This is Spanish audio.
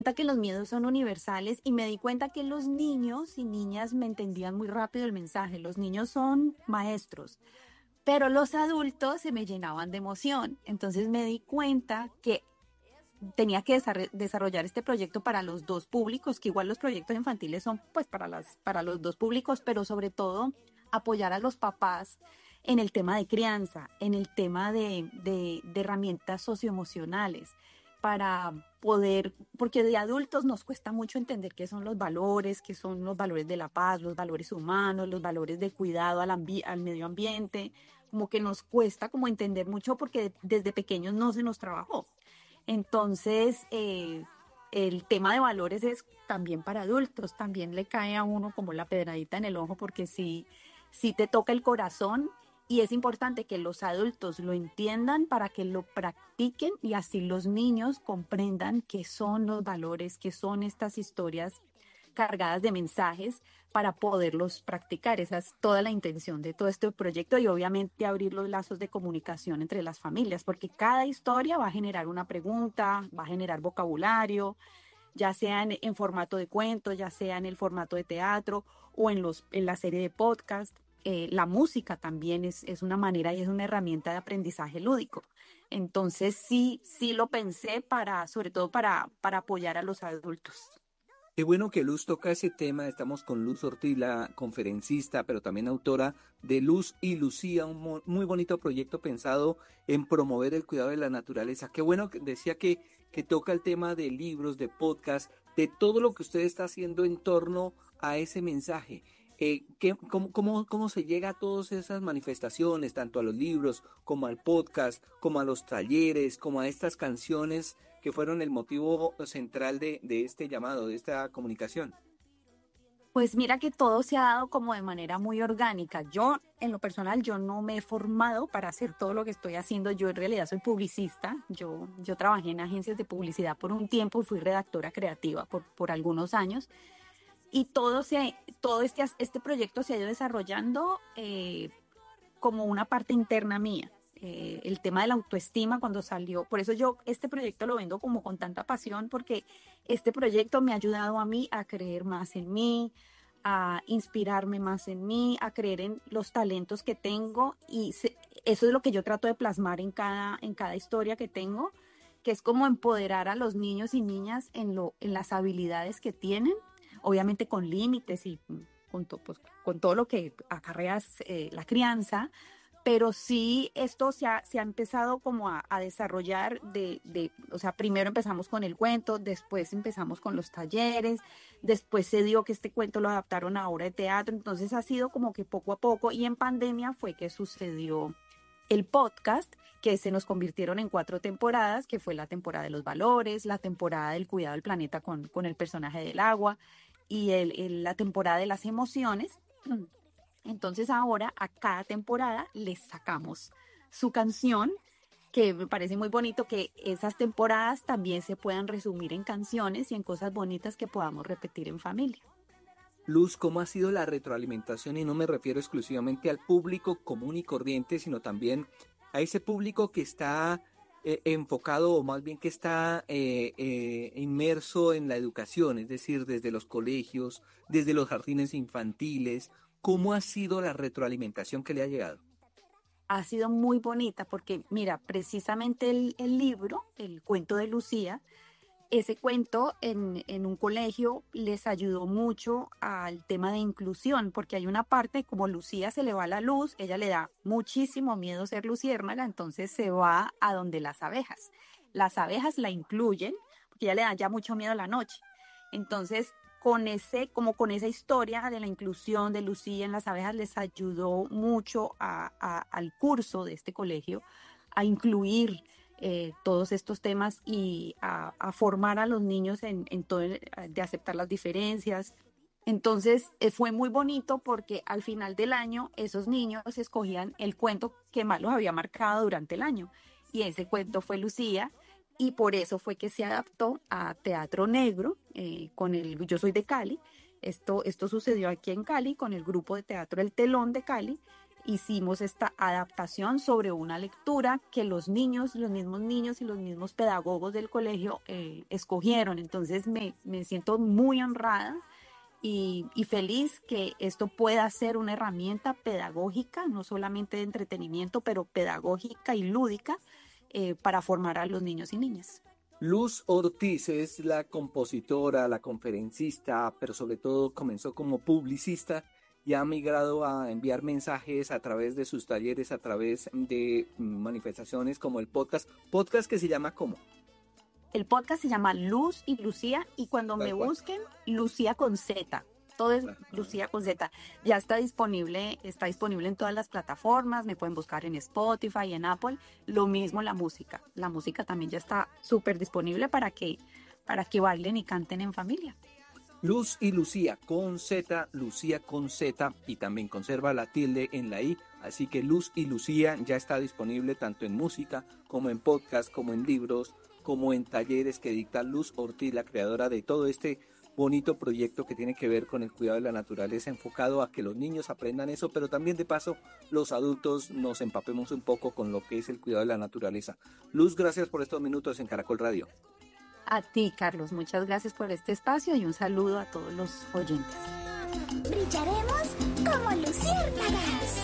cuenta que los miedos son universales y me di cuenta que los niños y niñas me entendían muy rápido el mensaje. Los niños son maestros, pero los adultos se me llenaban de emoción. Entonces me di cuenta que tenía que desarrollar este proyecto para los dos públicos, que igual los proyectos infantiles son pues para los dos públicos, pero sobre todo apoyar a los papás en el tema de crianza, en el tema de herramientas socioemocionales, para poder, porque de adultos nos cuesta mucho entender qué son los valores de la paz, los valores humanos, los valores de cuidado al medio ambiente, como que nos cuesta como entender mucho porque desde pequeños no se nos trabajó. Entonces, el tema de valores es también para adultos, también le cae a uno como la pedradita en el ojo porque sí te toca el corazón y es importante que los adultos lo entiendan para que lo practiquen y así los niños comprendan qué son los valores, qué son estas historias cargadas de mensajes para poderlos practicar. Esa es toda la intención de todo este proyecto y obviamente abrir los lazos de comunicación entre las familias, porque cada historia va a generar una pregunta, va a generar vocabulario, ya sea en formato de cuento, ya sea en el formato de teatro o en la serie de podcast. La música también es una manera y es una herramienta de aprendizaje lúdico. Entonces sí lo pensé sobre todo para apoyar a los adultos. Qué bueno que Luz toca ese tema. Estamos con Luz Ortiz, la conferencista, pero también autora de Luz y Lucía, un muy bonito proyecto pensado en promover el cuidado de la naturaleza. Qué bueno que decía que toca el tema de libros, de podcast, de todo lo que usted está haciendo en torno a ese mensaje. ¿Cómo se llega a todas esas manifestaciones, tanto a los libros como al podcast, como a los talleres, como a estas canciones que fueron el motivo central de este llamado, de esta comunicación? Pues mira que todo se ha dado como de manera muy orgánica. Yo, en lo personal, yo no me he formado para hacer todo lo que estoy haciendo. Yo en realidad soy publicista. Yo trabajé en agencias de publicidad por un tiempo y fui redactora creativa por algunos años. Y todo este proyecto se ha ido desarrollando como una parte interna mía. El tema de la autoestima cuando salió, por eso yo este proyecto lo vendo como con tanta pasión, porque este proyecto me ha ayudado a mí a creer más en mí, a inspirarme más en mí, a creer en los talentos que tengo eso es lo que yo trato de plasmar en cada historia que tengo, que es como empoderar a los niños y niñas en las habilidades que tienen, obviamente con límites y con todo lo que acarrea la crianza, pero sí esto se ha empezado como a desarrollar o sea, primero empezamos con el cuento, después empezamos con los talleres, después se dio que este cuento lo adaptaron a obra de teatro, entonces ha sido como que poco a poco y en pandemia fue que sucedió el podcast, que se nos convirtieron en 4 temporadas, que fue la temporada de los valores, la temporada del cuidado del planeta con el personaje del agua y la temporada de las emociones. Entonces ahora a cada temporada les sacamos su canción, que me parece muy bonito que esas temporadas también se puedan resumir en canciones y en cosas bonitas que podamos repetir en familia. Luz, ¿cómo ha sido la retroalimentación? Y no me refiero exclusivamente al público común y corriente, sino también a ese público que está enfocado o más bien que está inmerso en la educación, es decir, desde los colegios, desde los jardines infantiles. ¿Cómo ha sido la retroalimentación que le ha llegado? Ha sido muy bonita porque, mira, precisamente el libro, el cuento de Lucía, ese cuento en un colegio les ayudó mucho al tema de inclusión, porque hay una parte, como Lucía se le va la luz, ella le da muchísimo miedo ser luciérnaga, entonces se va a donde las abejas. Las abejas la incluyen, porque ella le da ya mucho miedo a la noche. Entonces, como con esa historia de la inclusión de Lucía en las abejas, les ayudó mucho al curso de este colegio a incluir todos estos temas y a formar a los niños en todo, de aceptar las diferencias. Entonces fue muy bonito porque al final del año esos niños escogían el cuento que más los había marcado durante el año y ese cuento fue Lucía y por eso fue que se adaptó a Teatro Negro con Yo soy de Cali. Esto sucedió aquí en Cali con el grupo de teatro El Telón de Cali hicimos esta adaptación sobre una lectura que los mismos niños y los mismos pedagogos del colegio escogieron. Entonces me siento muy honrada y feliz que esto pueda ser una herramienta pedagógica, no solamente de entretenimiento, pero pedagógica y lúdica para formar a los niños y niñas. Luz Ortiz es la compositora, la conferencista, pero sobre todo comenzó como publicista y ha migrado a enviar mensajes a través de sus talleres, a través de manifestaciones como el podcast. ¿Podcast que se llama cómo? El podcast se llama Luz y Lucía, y cuando Tal me cual. busquen, Lucía con Z. Todo es Lucía con Z. Ya está disponible en todas las plataformas, me pueden buscar en Spotify, en Apple. Lo mismo la música. La música también ya está súper disponible para que bailen y canten en familia. Luz y Lucía con Z, Lucía con Z, y también conserva la tilde en la I, así que Luz y Lucía ya está disponible tanto en música como en podcast, como en libros, como en talleres que dicta Luz Ortiz, la creadora de todo este bonito proyecto que tiene que ver con el cuidado de la naturaleza, enfocado a que los niños aprendan eso, pero también de paso los adultos nos empapemos un poco con lo que es el cuidado de la naturaleza. Luz, gracias por estos minutos en Caracol Radio. A ti, Carlos, muchas gracias por este espacio y un saludo a todos los oyentes. Brillaremos como luciérnagas.